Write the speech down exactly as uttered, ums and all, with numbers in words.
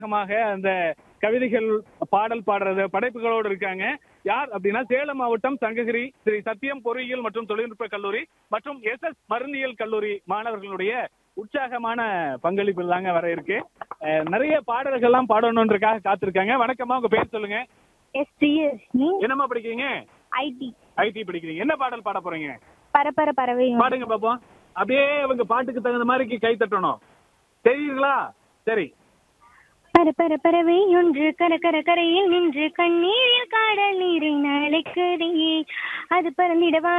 அந்த கவிதைகள் பாடல் பாடுறது படைப்புகளோடு இருக்காங்க. யார் அப்படின்னா சேலம் மாவட்டம் சங்ககிரி ஸ்ரீ சத்தியம் பொறியியல் மற்றும் தொழில்நுட்ப கல்லூரி மற்றும் எஸ் எஸ் மருந்தியல் கல்லூரி மாணவர்களுடைய உற்சாகமான பங்களிப்பு தாங்க வர இருக்கு. அஹ் நிறைய பாடல்கள் எல்லாம் பாடணுன்றதுக்காக காத்திருக்காங்க. வணக்கம்மா, உங்க பேர் சொல்லுங்க. என்னம்மா படிக்கிறீங்க? ஐடி ஐடி படிக்கிறீங்க. என்ன பாடல் பாட போறீங்க? பரபர பறவை பாடுங்க பாப்போம். அப்படியே அவங்க பாட்டுக்கு தகுந்த மாதிரி கை தட்டணும். தெரியுங்களா? சரி. பரபர பறவை ஒன்று கர கர கரையில் நின்று கண்ணீரில் காடல் நீரை நனைக்குதே, அது பறந்திடவா